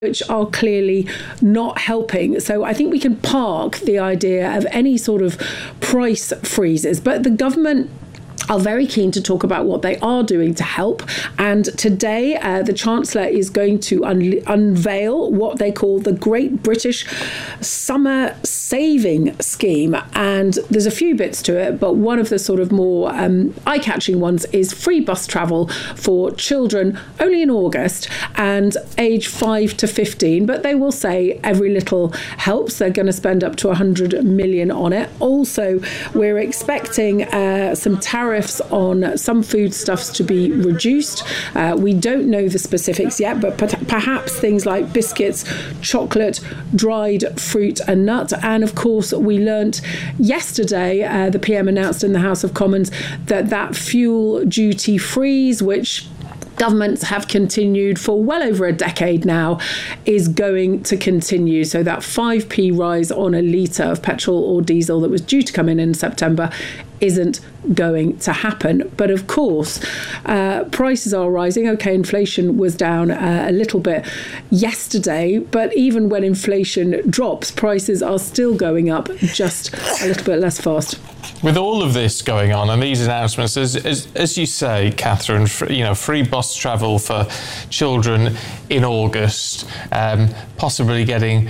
which are clearly not helping. So I think we can park the idea of any sort of price freezes, but the government are very keen to talk about what they are doing to help. And today, the Chancellor is going to unveil what they call the Great British Summer Saving Scheme. And there's a few bits to it, but one of the sort of more eye-catching ones is free bus travel for children only in August and age 5 to 15. But they will say every little helps. They're going to spend up to 100 million on it. Also, we're expecting some tariffs on some foodstuffs to be reduced. We don't know the specifics yet, but perhaps things like biscuits, chocolate, dried fruit and nut. And of course, we learnt yesterday, the PM announced in the House of Commons that fuel duty freeze, which governments have continued for well over a decade now, is going to continue. So that 5p rise on a litre of petrol or diesel that was due to come in September isn't going to happen. But of course, prices are rising. Okay, inflation was down a little bit yesterday, but even when inflation drops, prices are still going up just a little bit less fast. With all of this going on and these announcements, as you say, Catherine, free bus travel for children in August, possibly getting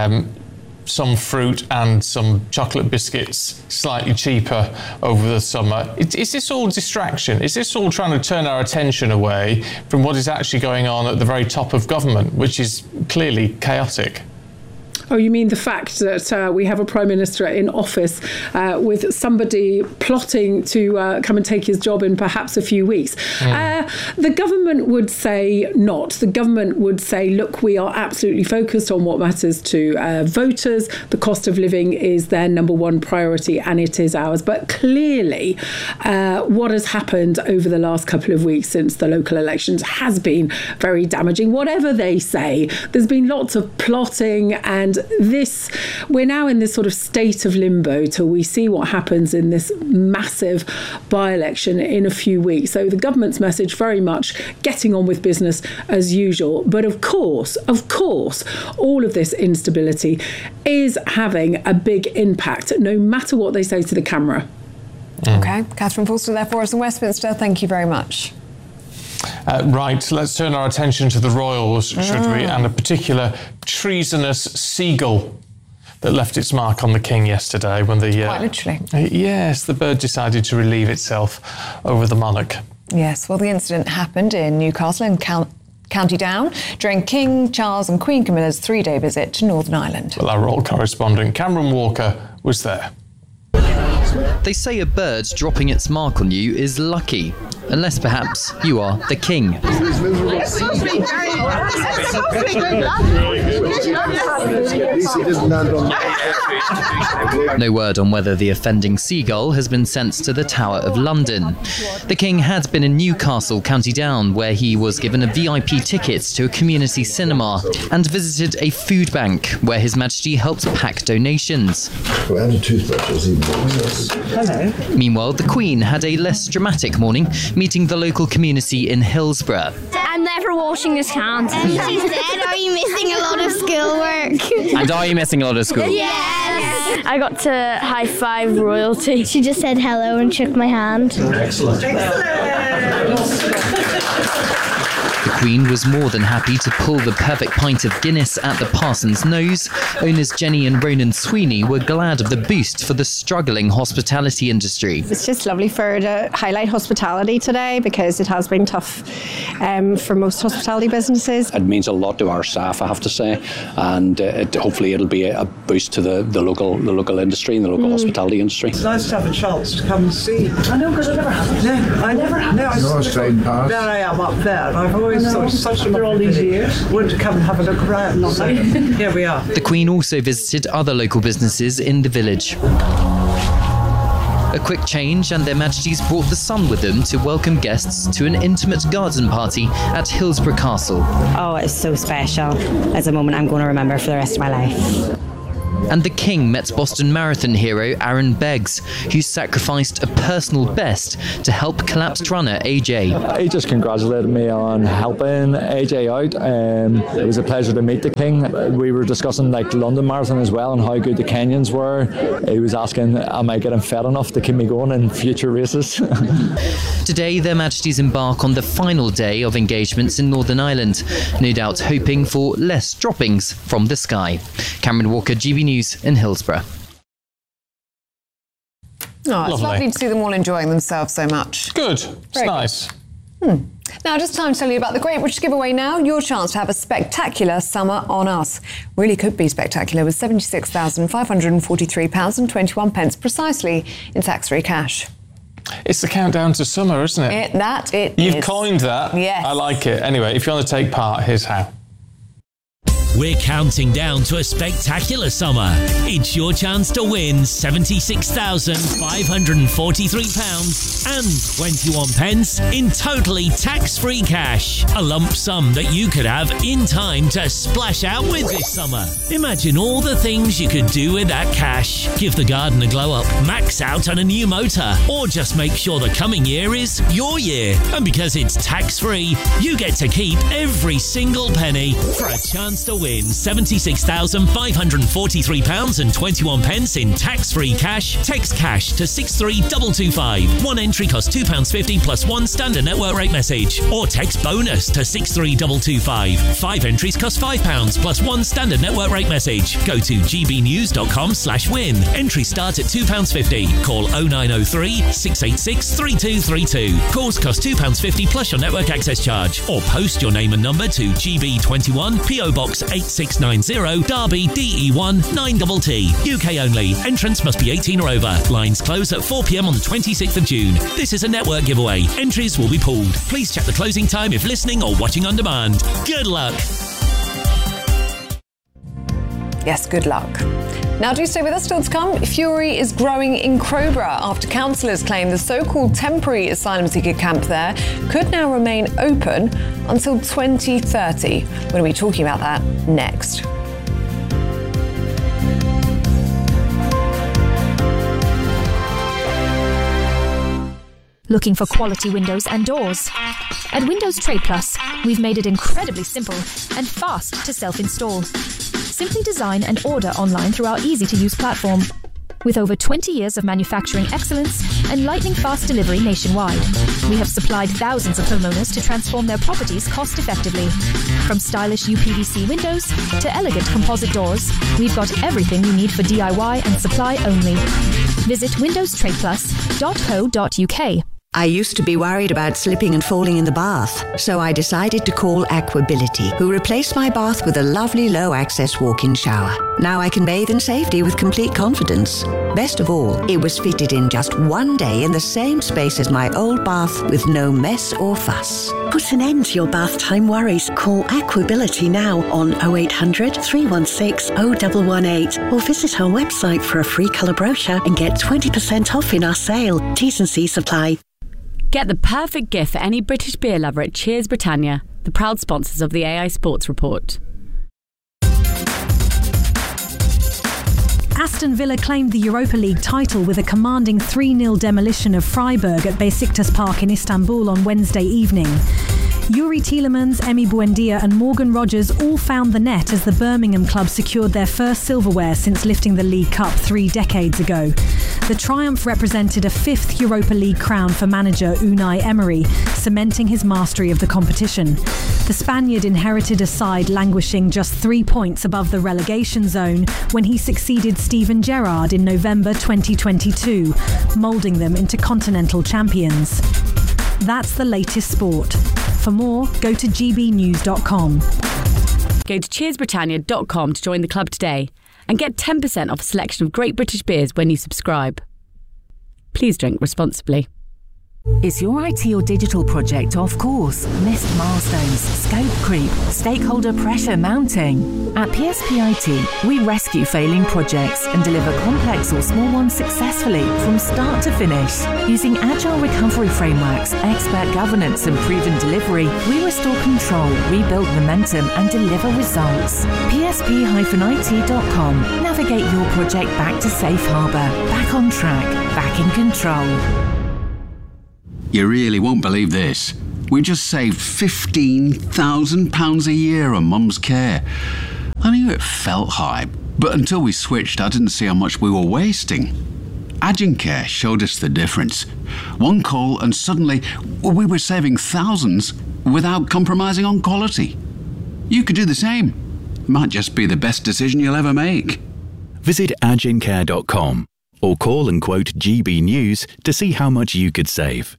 some fruit and some chocolate biscuits slightly cheaper over the summer. Is this all distraction? Is this all trying to turn our attention away from what is actually going on at the very top of government, which is clearly chaotic? Oh, you mean the fact that we have a Prime Minister in office with somebody plotting to come and take his job in perhaps a few weeks? The government would say not. The government would say, look, we are absolutely focused on what matters to voters. The cost of living is their number one priority and it is ours. But clearly, what has happened over the last couple of weeks since the local elections has been very damaging. Whatever they say, there's been lots of plotting, and we're now in this sort of state of limbo till we see what happens in this massive by-election in a few weeks. So the government's message very much getting on with business as usual. But of course, all of this instability is having a big impact, no matter what they say to the camera. OK, Catherine Forster there for us in Westminster. Thank you very much. Right, let's turn our attention to the royals, should we? And a particular treasonous seagull that left its mark on the King yesterday when the... Quite literally. Yes, the bird decided to relieve itself over the monarch. Yes, well, the incident happened in Newcastle in County Down during King Charles and Queen Camilla's 3-day visit to Northern Ireland. Well, our royal correspondent Cameron Walker was there. They say a bird dropping its mark on you is lucky, unless perhaps you are the king. No word on whether the offending seagull has been sent to the Tower of London. The king had been in Newcastle, County Down, where he was given a VIP ticket to a community cinema and visited a food bank where His Majesty helped pack donations. Hello. Meanwhile, the Queen had a less dramatic morning, meeting the local community in Hillsborough. I'm there for washing his hands. She said, are you missing a lot of schoolwork? And are you missing a lot of school? Yes. I got to high-five royalty. She just said hello and shook my hand. Excellent. The Queen was more than happy to pull the perfect pint of Guinness at the Parson's Nose. Owners Jenny and Ronan Sweeney were glad of the boost for the struggling hospitality industry. It's just lovely for her to highlight hospitality today because it has been tough for most hospitality businesses. It means a lot to our staff, I have to say, and hopefully it'll be a boost to the local industry and the local hospitality industry. It's nice to have a chance to come and see. I know, because I never have. No, I never have. No, there I am up there, and I've always thought such a all these years. Wanted to come and have a look around. So here we are. The Queen also visited other local businesses in the village. A quick change, and their Majesties brought the Sun with them to welcome guests to an intimate garden party at Hillsborough Castle. Oh, it's so special. It's a moment I'm going to remember for the rest of my life. And the King met Boston Marathon hero Aaron Beggs, who sacrificed a personal best to help collapsed runner AJ. He just congratulated me on helping AJ out. It was a pleasure to meet the King. We were discussing like the London Marathon as well and how good the Kenyans were. He was asking, am I getting fed enough to keep me going in future races? Today, Their Majesties embark on the final day of engagements in Northern Ireland, no doubt hoping for less droppings from the sky. Cameron Walker, GB News in Hillsborough. Oh, it's lovely to see them all enjoying themselves so much. Good. It's nice. Now, just time to tell you about the Great British Giveaway now. Your chance to have a spectacular summer on us. Really could be spectacular with £76,543.21 precisely in tax-free cash. It's the countdown to summer, isn't it? You've coined that. Yes. I like it. Anyway, if you want to take part, here's how. We're counting down to a spectacular summer. It's your chance to win £76,543 and 21 pence in totally tax-free cash. A lump sum that you could have in time to splash out with this summer. Imagine all the things you could do with that cash. Give the garden a glow up, max out on a new motor, or just make sure the coming year is your year. And because it's tax-free, you get to keep every single penny for a chance to win £76,543 and 21 pence in tax-free cash. Text cash to 63225. One entry costs £2.50 plus one standard network rate message. Or text bonus to 63225. 5 entries cost £5 plus one standard network rate message. Go to gbnews.com/win. Entries start at £2.50. Call 0903 686 3232. Calls cost £2.50 plus your network access charge. Or post your name and number to GB21 PO Box 8690 Derby DE1 9TT. UK only. Entrance must be 18 or over. Lines close at 4 p.m. on the 26th of June. This is a network giveaway. Entries will be pulled. Please check the closing time if listening or watching on demand. Good luck. Yes, good luck. Now do stay with us still to come. Fury is growing in Crowborough after councillors claim the so-called temporary asylum seeker camp there could now remain open until 2030. We're going to be talking about that next. Looking for quality windows and doors? At Windows Trade Plus, we've made it incredibly simple and fast to self-install. Simply design and order online through our easy-to-use platform. With over 20 years of manufacturing excellence and lightning-fast delivery nationwide, we have supplied thousands of homeowners to transform their properties cost-effectively. From stylish UPVC windows to elegant composite doors, we've got everything you need for DIY and supply only. Visit windowstradeplus.co.uk. I used to be worried about slipping and falling in the bath, so I decided to call Aquability, who replaced my bath with a lovely low-access walk-in shower. Now I can bathe in safety with complete confidence. Best of all, it was fitted in just one day in the same space as my old bath with no mess or fuss. Put an end to your bath time worries. Call Aquability now on 0800 316 0118 or visit our website for a free colour brochure and get 20% off in our sale. T's and C's apply. Get the perfect gift for any British beer lover at Cheers Britannia, the proud sponsors of the AI Sports Report. Aston Villa claimed the Europa League title with a commanding 3-0 demolition of Freiburg at Besiktas Park in Istanbul on Wednesday evening. Youri Tielemans, Emi Buendia and Morgan Rogers all found the net as the Birmingham club secured their first silverware since lifting the League Cup 3 decades ago. The triumph represented a 5th Europa League crown for manager Unai Emery, cementing his mastery of the competition. The Spaniard inherited a side languishing just 3 points above the relegation zone when he succeeded Steven Gerrard in November 2022, moulding them into continental champions. That's the latest sport. For more, go to gbnews.com. Go to cheersbritannia.com to join the club today and get 10% off a selection of great British beers when you subscribe. Please drink responsibly. Is your IT or digital project off course? Missed milestones, scope creep, stakeholder pressure mounting? At PSP IT, we rescue failing projects and deliver complex or small ones successfully from start to finish. Using agile recovery frameworks, expert governance and proven delivery, we restore control, rebuild momentum and deliver results. PSP-IT.com. Navigate your project back to safe harbour, back on track, back in control. You really won't believe this. We just saved £15,000 a year on Mum's care. I knew it felt high, but until we switched, I didn't see how much we were wasting. Agencare showed us the difference. One call and suddenly we were saving thousands without compromising on quality. You could do the same. Might just be the best decision you'll ever make. Visit agencare.com or call and quote GB News to see how much you could save.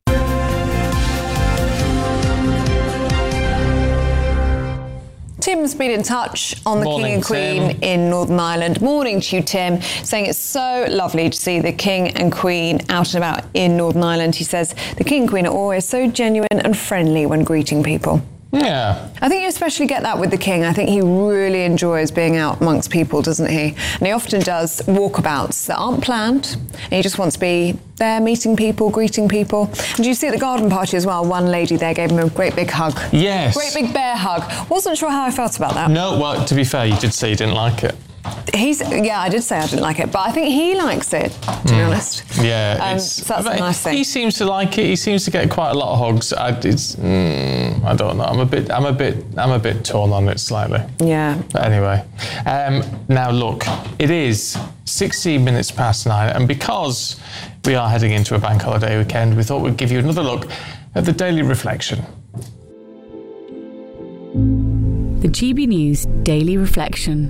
Tim's been in touch on the Morning, King and Queen Tim. in Northern Ireland. Morning to you, Tim. Saying it's so lovely to see the King and Queen out and about in Northern Ireland. He says the King and Queen are always so genuine and friendly when greeting people. Yeah. I think you especially get that with the King. I think he really enjoys being out amongst people, doesn't he? And he often does walkabouts that aren't planned. And he just wants to be there, meeting people, greeting people. And you see at the garden party as well, one lady there gave him a great big hug. Yes. Great big bear hug. Wasn't sure how I felt about that. No, well, to be fair, you did say you didn't like it. I did say I didn't like it, but I think he likes it, to be honest. Yeah, so that's a nice thing. He seems to like it. He seems to get quite a lot of hugs. I don't know. I'm a bit torn on it slightly. Yeah. But anyway, now look, it is 16 minutes past 9, and because we are heading into a bank holiday weekend, we thought we'd give you another look at the Daily Reflection. The GB News Daily Reflection.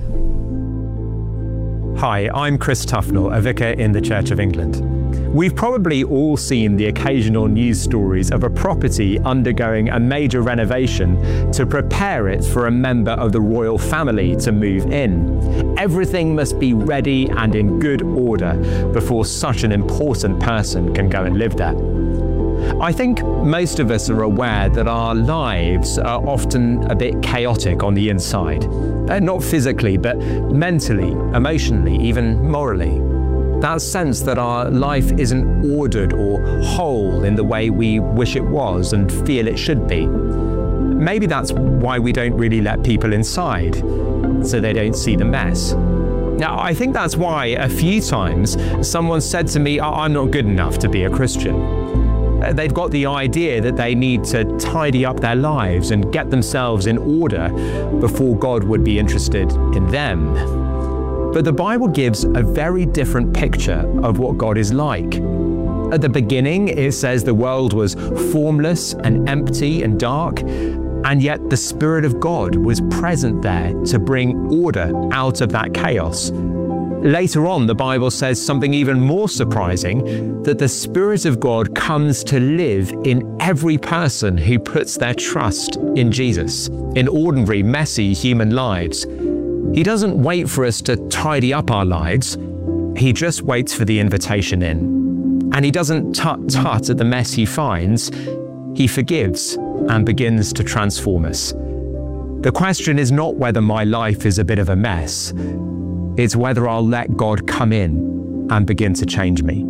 Hi, I'm Chris Tufnell, a vicar in the Church of England. We've probably all seen the occasional news stories of a property undergoing a major renovation to prepare it for a member of the royal family to move in. Everything must be ready and in good order before such an important person can go and live there. I think most of us are aware that our lives are often a bit chaotic on the inside. Not physically, but mentally, emotionally, even morally. That sense that our life isn't ordered or whole in the way we wish it was and feel it should be. Maybe that's why we don't really let people inside, so they don't see the mess. Now, I think that's why a few times someone said to me, I'm not good enough to be a Christian. They've got the idea that they need to tidy up their lives and get themselves in order before God would be interested in them. But the Bible gives a very different picture of what God is like. At the beginning, it says the world was formless and empty and dark, and yet the Spirit of God was present there to bring order out of that chaos. Later on, the Bible says something even more surprising, that the Spirit of God comes to live in every person who puts their trust in Jesus, in ordinary, messy human lives. He doesn't wait for us to tidy up our lives. He just waits for the invitation in. And he doesn't tut-tut at the mess he finds. He forgives and begins to transform us. The question is not whether my life is a bit of a mess. It's whether I'll let God come in and begin to change me.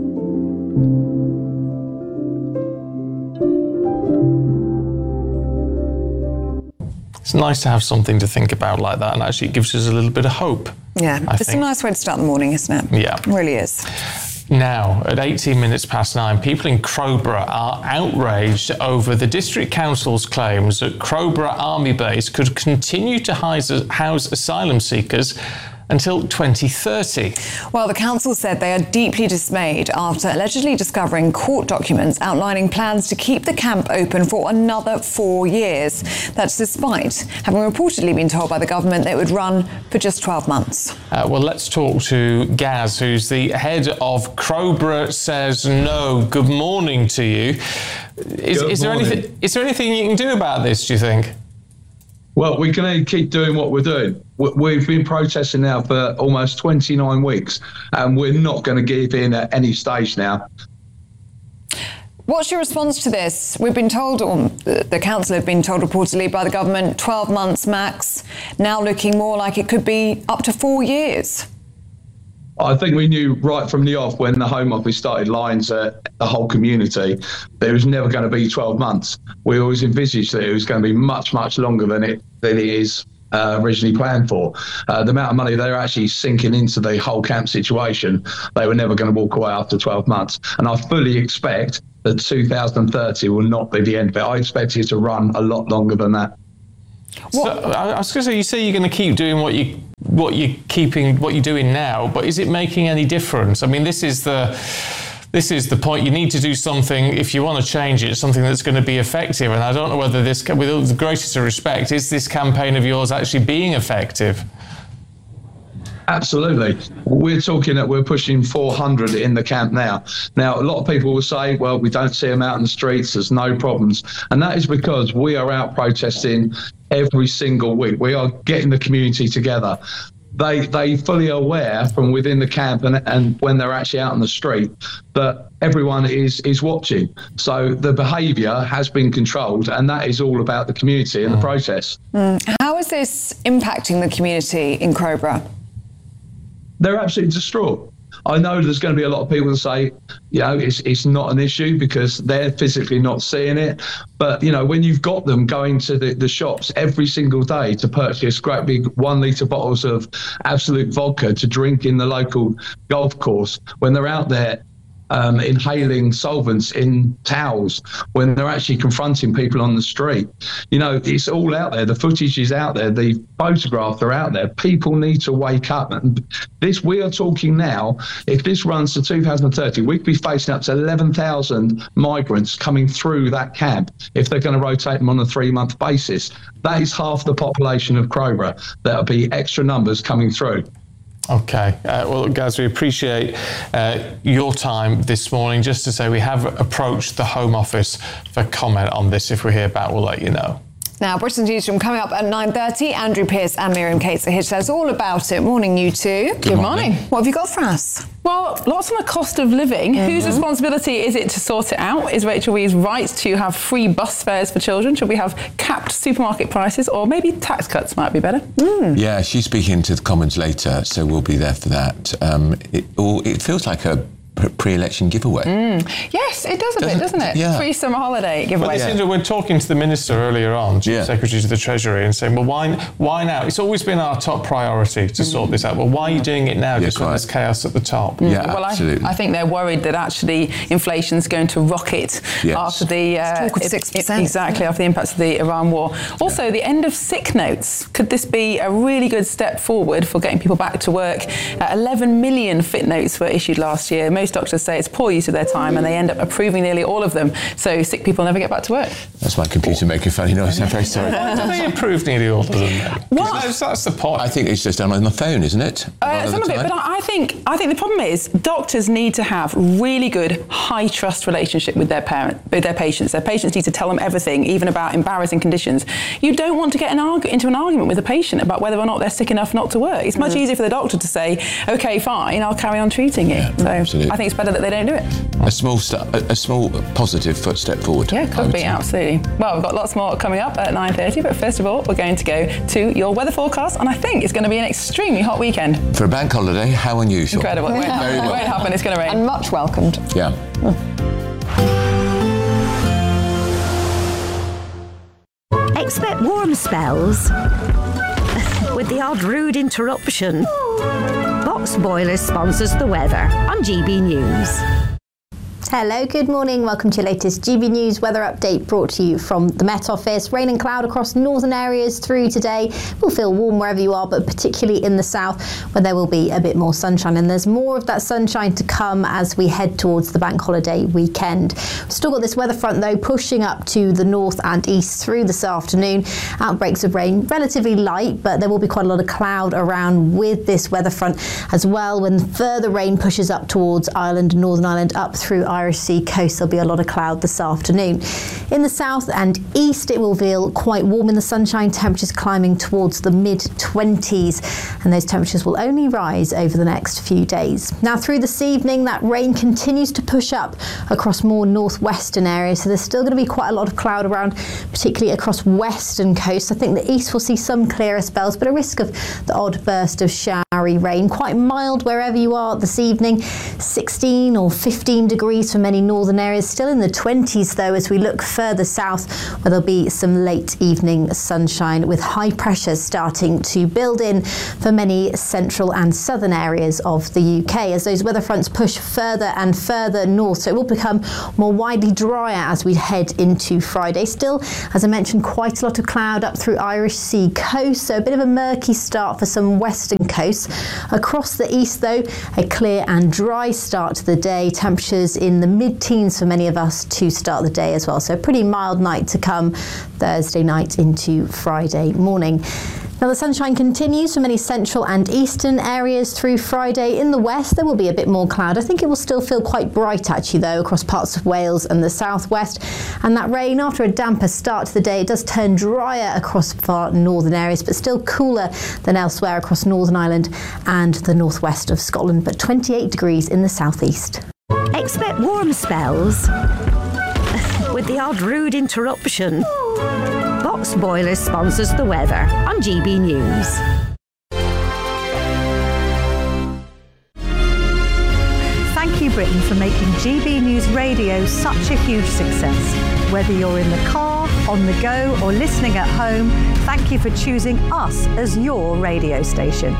It's nice to have something to think about like that, and actually it gives us a little bit of hope. Yeah, it's a nice way to start the morning, isn't it? Yeah. It really is. Now, at 18 minutes past 9, people in Crowborough are outraged over the District Council's claims that Crowborough Army Base could continue to house asylum seekers until 2030. Well, the council said they are deeply dismayed after allegedly discovering court documents outlining plans to keep the camp open for another 4 years. That's despite having reportedly been told by the government that it would run for just 12 months. Well, let's talk to Gaz, who's the head of Crowborough Says No. Good morning to you. Is there anything you can do about this, do you think? Well, we can only keep doing what we're doing. We've been protesting now for almost 29 weeks, and we're not going to give in at any stage now. What's your response to this? We've been told, or the council have been told reportedly by the government, 12 months max, now looking more like it could be up to 4 years. I think we knew right from the off when the Home Office started lying to the whole community that it was never going to be 12 months. We always envisaged that it was going to be much, much longer than it is originally planned for. The amount of money they're actually sinking into the whole camp situation, they were never going to walk away after 12 months. And I fully expect that 2030 will not be the end of it. I expect it to run a lot longer than that. So, I was going to say, you say you're going to keep doing what you're doing now, but is it making any difference? I mean, this is the point. You need to do something if you want to change it, something that's going to be effective. And I don't know whether this, with the greatest of respect, is this campaign of yours actually being effective? Absolutely. We're talking that we're pushing 400 in the camp now. Now, a lot of people will say, well, we don't see them out in the streets, there's no problems. And that is because we are out protesting every single week. We are getting the community together. They fully aware from within the camp and when they're actually out on the street that everyone is watching. So the behaviour has been controlled, and that is all about the community and the protest. How is this impacting the community in Crowborough? They're absolutely distraught. I know there's going to be a lot of people that say, it's not an issue because they're physically not seeing it. But, when you've got them going to the shops every single day to purchase great big 1 litre bottles of Absolute vodka to drink in the local golf course, when they're out there inhaling solvents in towels, when they're actually confronting people on the street. It's all out there. The footage is out there. The photographs are out there. People need to wake up. And we are talking now, if this runs to 2030, we could be facing up to 11,000 migrants coming through that camp if they're going to rotate them on a 3-month basis. That is half the population of Crowborough. That'll be extra numbers coming through. Okay. Well, guys, we appreciate your time this morning. Just to say, we have approached the Home Office for comment on this. If we hear back, we'll let you know. Now, Britain's Newsroom coming up at 9:30. Andrew Pearce and Miriam Cates are here to tell us all about it. Morning, you two. Good morning. What have you got for us? Well, lots on the cost of living. Whose responsibility is it to sort it out? Is Rachel Reeves right to have free bus fares for children? Should we have capped supermarket prices, or maybe tax cuts might be better? Yeah, she's speaking to the Commons later, so we'll be there for that. It feels like a pre-election giveaway. Yes, it does a bit, doesn't it? Yeah. Free summer holiday giveaway. Well, we're talking to the Minister earlier on, Secretary to the Treasury, and saying, well, why now? It's always been our top priority to sort this out. Well, why are you doing it now? Just when there's chaos at the top. Yeah, well, absolutely. I think they're worried that actually inflation's going to rocket after the... talk of 6%. Exactly, after the impacts of the Iran war. Also, the end of sick notes. Could this be a really good step forward for getting people back to work? 11 million fit notes were issued last year. Most doctors say it's poor use of their time and they end up approving nearly all of them. So sick people never get back to work. That's my computer making funny noise. I'm very sorry. Why do they approve nearly all of them? That's the point. I think it's just done on the phone, isn't it? Some of it, but I think the problem is doctors need to have really good, high trust relationship with their patients. Their patients need to tell them everything, even about embarrassing conditions. You don't want to get into an argument with a patient about whether or not they're sick enough not to work. It's much easier for the doctor to say, okay, fine, I'll carry on treating you. Absolutely. I think it's better that they don't do it. A small positive footstep forward. Yeah, could be, absolutely. Well, we've got lots more coming up at 9:30, but first of all, we're going to go to your weather forecast, and I think it's going to be an extremely hot weekend. For a bank holiday, how unusual. Incredible. It won't happen, it's going to rain. And much welcomed. Yeah. Expect warm spells with the odd rude interruption. Box Boilers sponsors the weather on GB News. Hello, good morning. Welcome to your latest GB News weather update brought to you from the Met Office. Rain and cloud across northern areas through today. We'll feel warm wherever you are, but particularly in the south where there will be a bit more sunshine. And there's more of that sunshine to come as we head towards the bank holiday weekend. We've still got this weather front though pushing up to the north and east through this afternoon. Outbreaks of rain relatively light, but there will be quite a lot of cloud around with this weather front as well when further rain pushes up towards Ireland, Northern Ireland, up through Irish Sea coast. There'll be a lot of cloud this afternoon. In the south and east, it will feel quite warm in the sunshine, temperatures climbing towards the mid-20s, and those temperatures will only rise over the next few days. Now, through this evening, that rain continues to push up across more northwestern areas, so there's still going to be quite a lot of cloud around, particularly across western coast. I think the east will see some clearer spells, but a risk of the odd burst of showery rain. Quite mild wherever you are this evening, 16 or 15 degrees for many northern areas, still in the 20s though as we look further south, where there'll be some late evening sunshine with high pressures starting to build in for many central and southern areas of the UK as those weather fronts push further and further north, so it will become more widely drier as we head into Friday. Still, as I mentioned, quite a lot of cloud up through Irish Sea coast, so a bit of a murky start for some western coasts. Across the east though, a clear and dry start to the day, temperatures in the mid-teens for many of us to start the day as well, so a pretty mild night to come Thursday night into Friday morning. Now the sunshine continues for many central and eastern areas through Friday. In the west there will be a bit more cloud. I think it will still feel quite bright actually though across parts of Wales and the southwest, and that rain after a damper start to the day, it does turn drier across far northern areas but still cooler than elsewhere across Northern Ireland and the northwest of Scotland, but 28 degrees in the southeast. Expect warm spells with the odd rude interruption. Box Boilers sponsors the weather on GB News. Thank you, Britain, for making GB News Radio such a huge success. Whether you're in the car, on the go, or listening at home, thank you for choosing us as your radio station.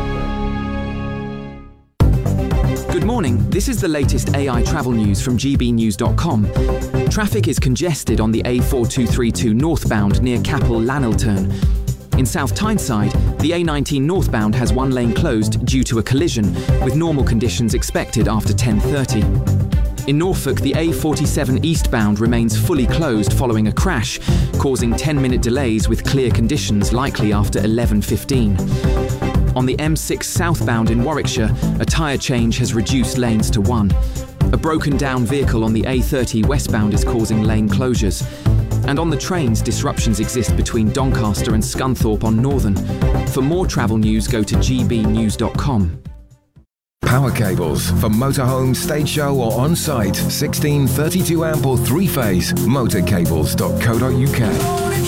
Good morning, this is the latest AI travel news from gbnews.com. Traffic is congested on the A4232 northbound near Capel Lanilturn. In South Tyneside, the A19 northbound has one lane closed due to a collision, with normal conditions expected after 10:30. In Norfolk, the A47 eastbound remains fully closed following a crash, causing 10-minute delays with clear conditions likely after 11:15. On the M6 southbound in Warwickshire, a tyre change has reduced lanes to one. A broken down vehicle on the A30 westbound is causing lane closures. And on the trains, disruptions exist between Doncaster and Scunthorpe on Northern. For more travel news, go to gbnews.com. Power cables for motorhome, stage show or on-site. 16, 32 amp or 3-phase. Motorcables.co.uk.